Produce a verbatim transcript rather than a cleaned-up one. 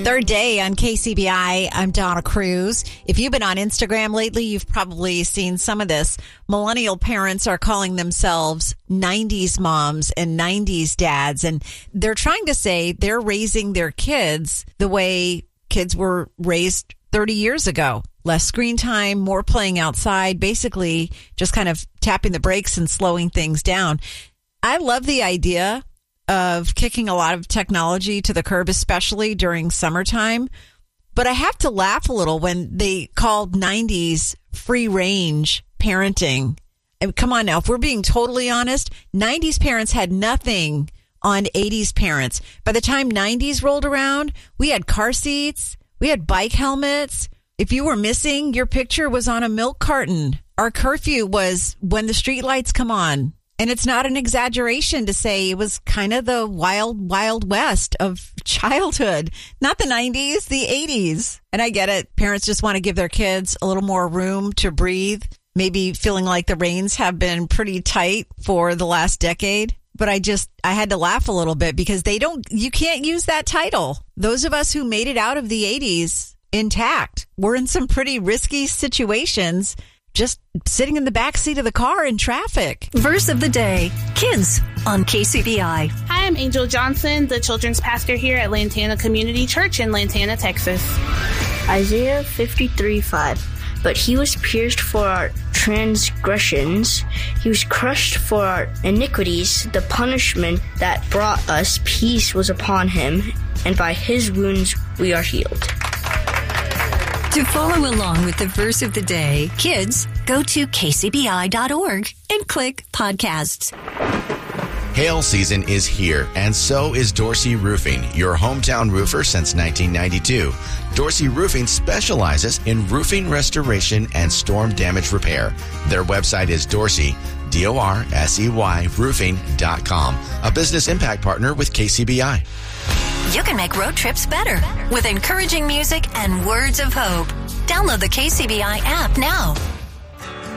Third day on K C B I. I'm Donna Cruz. If you've been on Instagram lately, you've probably seen some of this. Millennial parents are calling themselves nineties moms and nineties dads, and they're trying to say they're raising their kids the way kids were raised thirty years ago. Less screen time, more playing outside, basically just kind of tapping the brakes and slowing things down. I love the idea of kicking a lot of technology to the curb, especially during summertime. But I have to laugh a little when they called nineties free range parenting. And come on now, if we're being totally honest, nineties parents had nothing on eighties parents. By the time nineties rolled around, we had car seats, we had bike helmets. If you were missing, your picture was on a milk carton. Our curfew was when the street lights come on. And it's not an exaggeration to say it was kind of the wild, wild west of childhood. Not the nineties, the eighties. And I get it. Parents just want to give their kids a little more room to breathe. Maybe feeling like the reins have been pretty tight for the last decade. But I just, I had to laugh a little bit because they don't, you can't use that title. Those of us who made it out of the eighties intact, we're in some pretty risky situations. Just sitting in the back seat of the car in traffic. Verse of the day, kids on K C B I. Hi, I'm Angel Johnson, the children's pastor here at Lantana Community Church in Lantana, Texas. Isaiah fifty-three five. But he was pierced for our transgressions. He was crushed for our iniquities. The punishment that brought us peace was upon him, and by his wounds we are healed. To follow along with the verse of the day, kids, go to k c b i dot org and click podcasts. Hail season is here, and so is Dorsey Roofing, your hometown roofer since nineteen ninety-two. Dorsey Roofing specializes in roofing restoration and storm damage repair. Their website is Dorsey, D O R S E Y, roofing dot com, a business impact partner with K C B I. You can make road trips better with encouraging music and words of hope. Download the K C B I app now.